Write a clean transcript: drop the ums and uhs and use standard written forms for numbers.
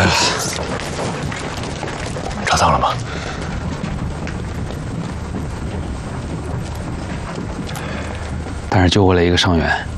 哎呀，找到了吗？ 但是救回来一个伤员。